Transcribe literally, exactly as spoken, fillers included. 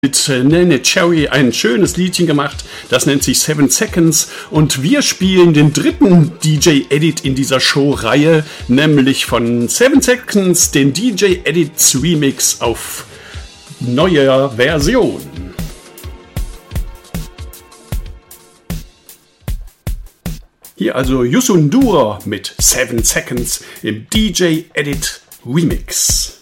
mit Nene Cherry ein schönes Liedchen gemacht, das nennt sich Seven Seconds und wir spielen den dritten D J-Edit in dieser Show-Reihe, nämlich von Seven Seconds den D J-Edits Remix auf neuer Version. Hier also Youssou N'Dour mit Seven Seconds im D J-Edit Remix.